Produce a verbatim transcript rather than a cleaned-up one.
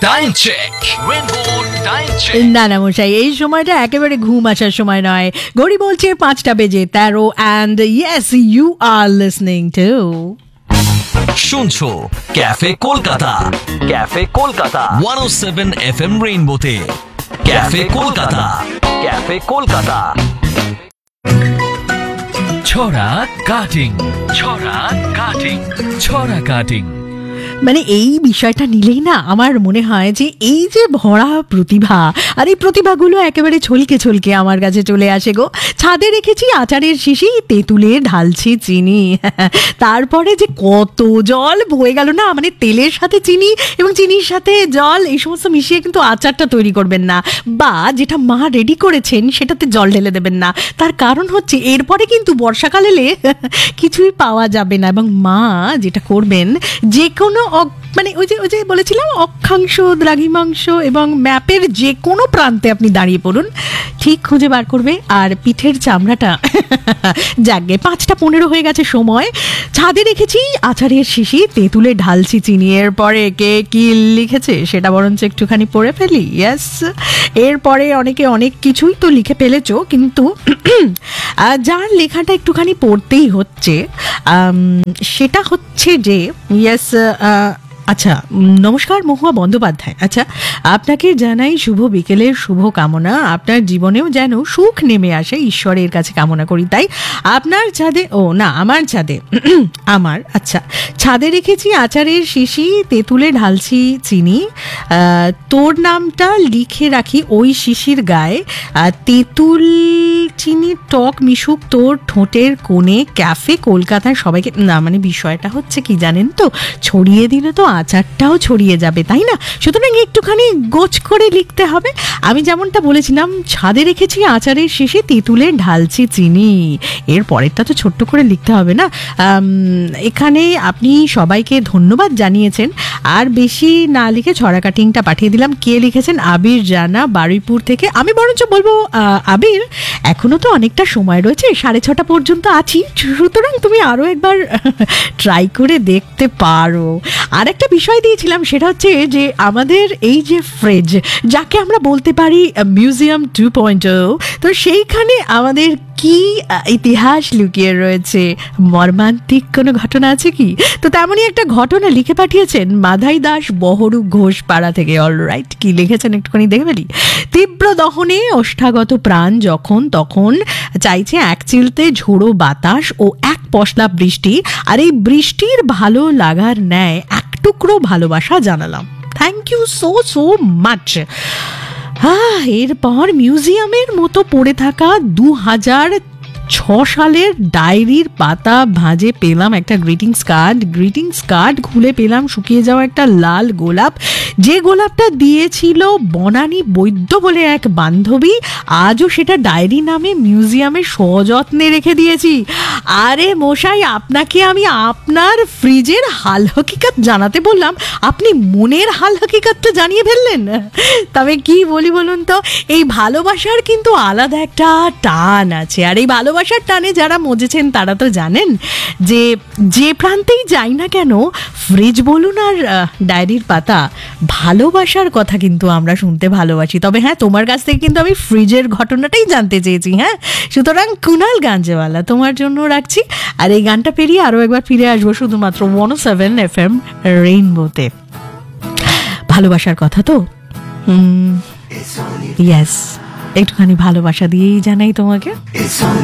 Time check rainbow time check. না না মশাই, এই সময়টা একেবারে ঘুম আসার সময় নয়। ঘড়ি বলছে পাঁচটা বেজে তেরো and yes you R listening to শুনছো ক্যাফে কলকাতা, ক্যাফে কলকাতা একশো সাত F M রেইনবোতে। Cafe Kolkata, cafe Kolkata. ছড়া কাটিং, ছড়া কাটিং, ছড়া কাটিং। মানে এই বিষয়টা নিলেই না আমার মনে হয় যে এই যে ভরা প্রতিভা, আর এই প্রতিভাগুলো একেবারে ছলকে ছলকে আমার কাছে চলে আসে গো। ছাদে রেখেছি আচারের শিশি, তেঁতুলে ঢালছি চিনি, তারপরে যে কত জল বয়ে গেল না। মানে তেলের সাথে চিনি এবং চিনির সাথে জল এই সমস্ত মিশিয়ে কিন্তু আচারটা তৈরি করবেন না, বা যেটা মা রেডি করেছেন সেটাতে জল ঢেলে দেবেন না। তার কারণ হচ্ছে এরপরে কিন্তু বর্ষাকাল এলে কিছুই পাওয়া যাবে না। এবং মা যেটা করবেন, যে কোনো মানে ওই যে ওই যে বলেছিলাম অক্ষাংশ দ্রাঘিমাংশ এবং ম্যাপের যে কোনো প্রান্তে আপনি দাঁড়িয়ে পড়ুন, ঠিক খুঁজে বার করবে। আর পিঠের চামড়াটা যাকে পাঁচটা পনেরো হয়ে গেছে সময়। ছাদে রেখেছি আচারের শিশি, তেঁতুলে ঢালছি চিনি। এরপরে কে কি লিখেছে সেটা বরঞ্চ একটুখানি পড়ে ফেলি। ইয়েস, এরপরে অনেকে অনেক কিছুই তো লিখে ফেলেছো, কিন্তু যার লেখাটা একটুখানি পড়তেই হচ্ছে সেটা হচ্ছে যে ইয়েস আচ্ছা, নমস্কার মহুয়া বন্দ্যোপাধ্যায়। আচ্ছা, আপনাকে জানাই শুভ বিকেলের শুভ কামনা। আপনার জীবনেও যেন সুখ নেমে আসে ঈশ্বরের কাছে কামনা করি। তাই আপনার ছাদে, ও না আমার ছাদে, আমার আচ্ছা ছাদে রেখেছি আচারের শিশি, তেঁতুলে ঢালছি চিনি। তোর নামটা লিখে রাখি ওই শিশির গায়ে, তেঁতুল চিনি টক মিশুক তোর ঠোঁটের কোণে। ক্যাফে কলকাতায় সবাইকে। না মানে বিষয়টা হচ্ছে কি জানেন তো, ছড়িয়ে দিলে তো আচারটাও ছড়িয়ে যাবে, তাই না? সুতরাং একটুখানি গোছ করে লিখতে হবে। আমি যেমনটা বলেছিলাম, ছাদে রেখেছি আচারের শেষে তেঁতুলে ঢালছি চিনি, এর পরেরটা তো ছোট্ট করে লিখতে হবে না? এখানে আপনি সবাইকে ধন্যবাদ জানিয়েছেন, আর বেশি না লিখে ছড়া কাটিংটা পাঠিয়ে দিলাম। কে লিখেছেন? আবির জানা, বারুইপুর থেকে। আমি বরঞ্চ বলবো আবির, এখনো তো অনেকটা সময় রয়েছে, সাড়ে ছটা পর্যন্ত আছি, সুতরাং তুমি আরও একবার ট্রাই করে দেখতে পারো। আর একটা বিষয় দিয়েছিলাম, সেটা হচ্ছে যে আমাদের এই যে ফ্রিজ, যাকে আমরা বলতে পারি মিউজিয়াম টু পয়েন্ট ও, তো সেইখানে আমাদের কি ইতিহাস লুকিয়ে রয়েছে, মর্মান্তিক কোনো ঘটনা আছে কি? তো তেমনই একটা ঘটনা লিখে পাঠিয়েছেন মাধাই দাস বহরু ঘোষ পাড়া থেকে। অলরাইট, কি লিখেছেন একটুখানি দেখে ফেলি। তীব্র দহনে ওষ্ঠাগত প্রাণ যখন তখন চাইছে এক চিলতে ঝোড়ো বাতাস ও এক পশলা বৃষ্টি, আর এই বৃষ্টির ভালো লাগার ন্যায় এক টুকরো ভালোবাসা জানালাম। Thank you so so much. হ্যাঁ, এরপর মিউজিয়ামের মতো পড়ে থাকা দু হাজার ছ সালের ডায়েরির পাতা ভাঁজে পেলাম একটা গ্রিটিংস কার্ড। গ্রিটিংস কার্ড খুলে পেলাম শুকিয়ে যাওয়া একটা লাল গোলাপ, যে গোলাপটা দিয়েছিল বনানী বৈদ্য বলে এক বান্ধবী। আজও সেটা ডায়েরি নামে মিউজিয়ামে সযত্নে রেখে দিয়েছি। আরে মশাই, আপনাকে আমি আপনার ফ্রিজের হাল হকিকত জানাতে বললাম, আপনি মনের হাল হকিকতটা জানিয়ে ফেললেন। তবে কি বলি বলুন তো, এই ভালোবাসার কিন্তু আলাদা একটা টান আছে। আর এই ভালোবাসার টানে যারা মজেছেন তারা তো জানেন যে যে প্রান্তেই যাই না কেন, ফ্রিজ বলুন আর ডায়েরির পাতা, ভালোবাসার কথা কিন্তু আমরা শুনতে ভালোবাসি। তবে হ্যাঁ, তোমার কাছ থেকে কিন্তু আমি ফ্রিজের ঘটনাটাই জানতে চেয়েছি। হ্যাঁ, সুতরাং কুনাল গাঞ্জেওয়ালা তোমার জন্য রাখছি। আর এই গানটা পেরিয়ে আরও একবার ফিরে আসবো শুধুমাত্র একশো সেভেন এফ এম রেইনবোতে। ভালোবাসার কথা তো ইয়েস, একটুখানি ভালোবাসা দিয়েই জানাই তোমাকে।